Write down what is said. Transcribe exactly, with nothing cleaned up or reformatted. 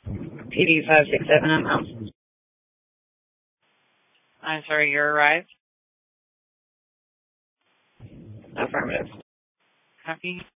P D five six seven, I'm out. I'm sorry, you arrived? Affirmative. Copy.